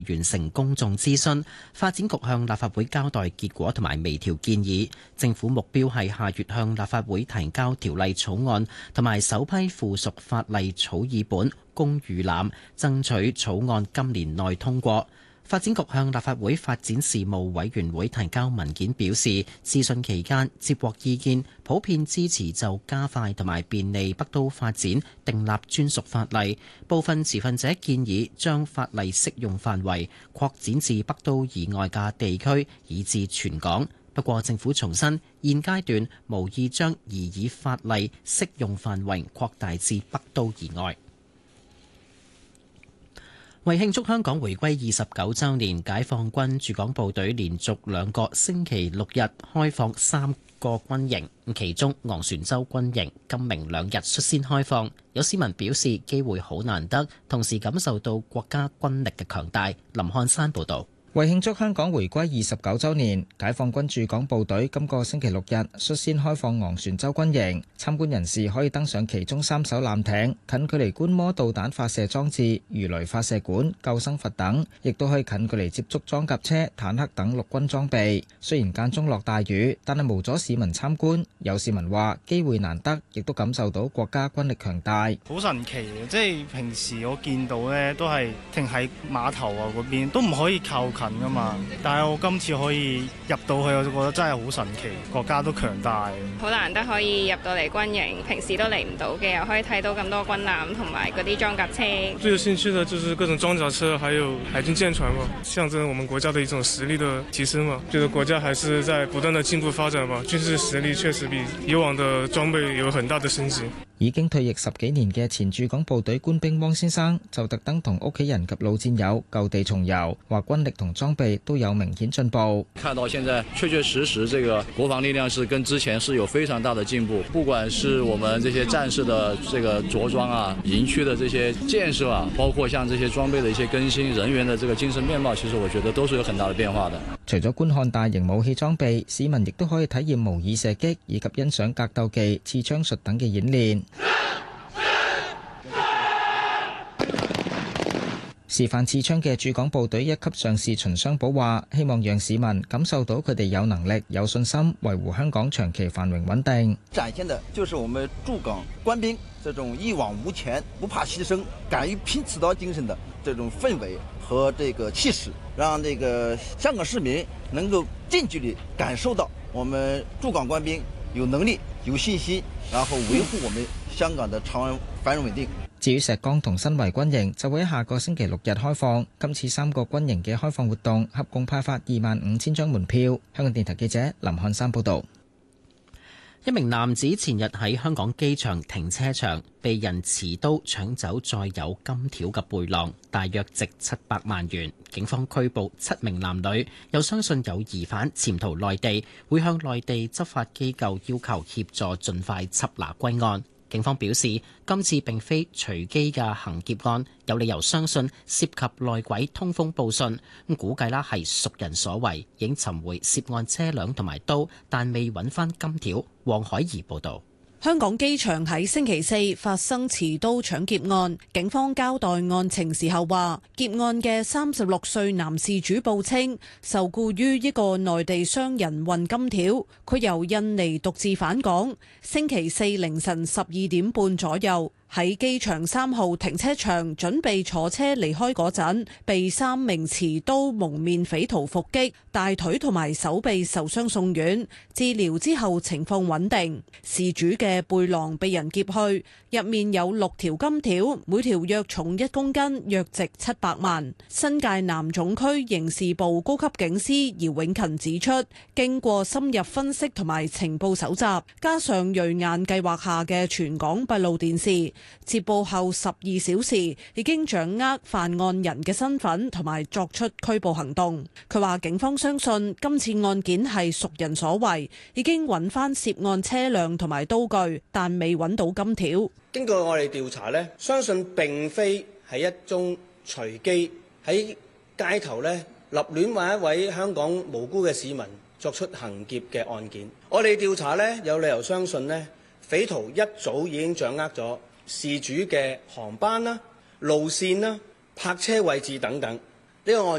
完成公眾諮詢，發展局向立法會交代結果同埋微調建議。政府目標係下月向立法會提交條例草案同埋首批附屬法例草擬本供預覽，爭取草案今年內通過。發展局向立法會發展事務委員會提交文件表示，諮詢期間接獲意見，普遍支持就加快同埋便利北都發展訂立專屬法例。部分持份者建議將法例適用範圍擴展至北都以外嘅地區，以至全港。不過政府重申，現階段無意將擬議法例適用範圍擴大至北都以外。為慶祝香港回歸29週年，解放軍駐港部隊連續2個星期6日開放3個軍營，其中昂船洲軍營今明2日率先開放。有市民表示機會好難得，同時感受到國家軍力嘅強大。林漢山報導。 為慶祝香港回歸29週年，解放軍駐港部隊今個星期6日率先開放昂船洲軍營，參觀人士可以登上其中3艘艦艇，近距離觀摩導彈發射裝置、魚雷發射管、救生筏等，亦都可以近距離接觸裝甲車、坦克等陸軍裝備。雖然間中落大雨，但係無阻市民參觀。有市民話機會難得，亦都感受到國家軍力強大。 好神奇嘅，即係平時我見到呢都係停喺碼頭啊嗰邊，都唔可以靠近噶嘛，但係我今次可以入到去，我就覺得真係好神奇，國家都強大。 好難得可以入到嚟軍營，平時都嚟唔到嘅，又可以睇到咁多軍艦同埋嗰啲裝甲車。 最有興趣的就是各種裝甲車，還有海軍艦船嘛，象徵我們國家的一種實力的提升嘛。覺得國家還是在不斷的進步發展嘛，軍事實力確實比以往的裝備有很大的升級。 已經退役10幾年嘅前駐港部隊官兵汪先生就特登同屋企人及老戰友舊地重遊，話軍力同裝備都有明顯進步。 看到現在確確實實這個國防力量是跟之前是有非常大的進步，不管是我們這些戰士的這個着裝啊，營區的這些建設啊，包括像這些裝備的一些更新，人員的這個精神面貌，其實我覺得都是有很大的變化的。 除咗觀看大型武器裝備，市民亦都可以體驗模擬射擊以及欣賞格鬥技、刺槍術等嘅演練。示範刺槍嘅駐港部隊1級上士秦雙寶話，希望讓市民感受到佢哋有能力、有信心維護香港長期繁榮穩定。 展現的就是我們駐港官兵這種一往無前、不怕犧牲、敢於拼刺刀精神的這種氛圍和這個氣勢，讓這個香港市民能夠近距離感受到我們駐港官兵有能力、有信心，然後維護我們香港的長安繁榮穩定。 至於石崗同新圍軍營就會喺下個星期6日開放。今次3個軍營嘅開放活動合共派發25,000張門票。香港電台記者林漢山報導。 一名男子前日喺香港機場停車場被人持刀搶走載有金條嘅背囊，大約值700萬元。警方拘捕7名男女，又相信有疑犯潛逃內地，會向內地執法機構要求協助盡快緝拿歸案。警方表示，今次並非隨機嘅行劫案，有理由相信涉及內鬼通風報信，估計啦係熟人所為，已經尋回涉案車輛同埋刀，但未揾翻金條。黃海怡報導。 香港機場喺星期4發生持刀搶劫案，警方交代案情時候話，劫案嘅36歲男事主報稱，受僱於一個內地商人運金條，佢由印尼獨自返港，星期4凌晨12點半左右，喺機場3號停車場準備坐車離開嗰陣，被3名持刀蒙面匪徒伏擊，大腿同埋手臂受傷送院，治療之後情況穩定。事主嘅背囊被人劫去，入面有6條金條，每條約重1公斤，約值700萬。新界南總區刑事部高級警司姚永勤指出，經過深入分析同埋情報搜集，加上銳眼計劃下嘅全港閉路電視，接報後12小時已經掌握犯案人嘅身份同埋作出拘捕行動。佢話警方相信今次案件係熟人所為，已經揾翻涉案車輛同埋刀具，但未揾到金條。 經過我哋調查呢，相信並非係一宗隨機喺街頭呢立亂為一位香港無辜嘅市民作出行劫嘅案件。我哋調查呢，有理由相信呢，匪徒一早已經掌握咗事主嘅航班啦、路線啦、泊車位置等等， 呢個案